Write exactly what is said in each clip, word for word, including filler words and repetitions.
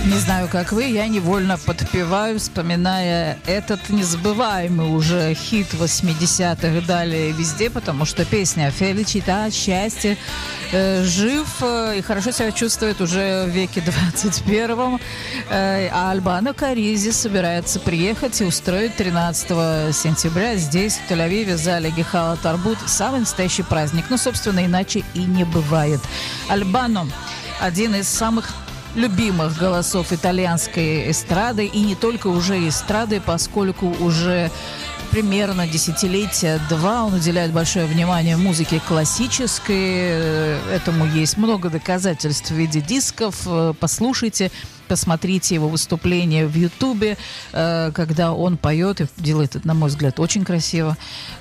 Не знаю, как вы, я невольно подпеваю, вспоминая этот незабываемый уже хит восьмидесятых далее везде, потому что песня «Феличита», «Счастье», э, жив э, и хорошо себя чувствует уже в веке двадцать первом. Э, а Альбано Каризи собирается приехать и устроить тринадцатого сентября здесь, в Тель-Авиве, в зале Гехала Тарбут, самый настоящий праздник. Ну, собственно, иначе и не бывает. Альбано – один из самых любимых голосов итальянской эстрады, и не только уже эстрады, поскольку уже примерно десятилетия два он уделяет большое внимание музыке классической. Этому есть много доказательств в виде дисков. Послушайте, посмотрите его выступление в Ютубе, когда он поет, и делает это, на мой взгляд, очень красиво,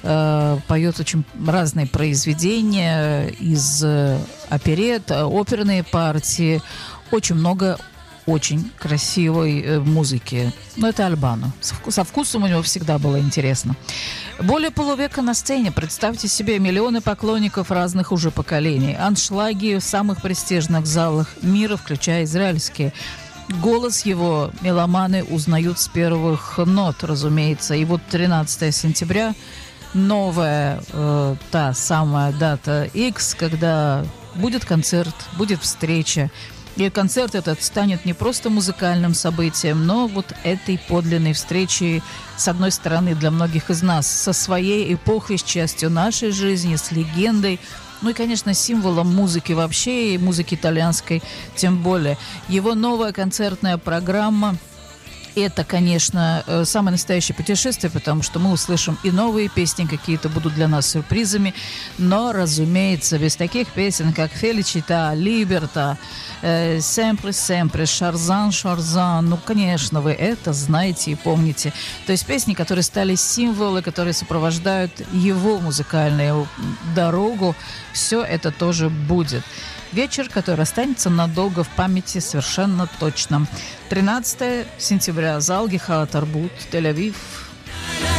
поет очень разные произведения из оперет, оперные партии, очень много очень красивой э, музыки. Но это Альбано. Со, со вкусом у него всегда было интересно. Более полувека на сцене. Представьте себе, миллионы поклонников разных уже поколений. Аншлаги в самых престижных залах мира, включая израильские. Голос его меломаны узнают с первых нот, разумеется. И вот тринадцатого сентября новая э, та самая дата X, когда будет концерт, будет встреча. И концерт этот станет не просто музыкальным событием, но вот этой подлинной встречей, с одной стороны, для многих из нас, со своей эпохой, с частью нашей жизни, с легендой, ну и, конечно, символом музыки вообще, и музыки итальянской тем более. Его новая концертная программа – это, конечно, самое настоящее путешествие, потому что мы услышим и новые песни, какие-то будут для нас сюрпризами, но, разумеется, без таких песен, как «Феличита», «Либерта», «Семпре, Семпре», «Шарзан, Шарзан», ну, конечно, вы это знаете и помните. То есть песни, которые стали символы, которые сопровождают его музыкальную дорогу, все это тоже будет. Вечер, который останется надолго в памяти, совершенно точно. тринадцатого сентября, зал Гехала Тарбут, Тель-Авив.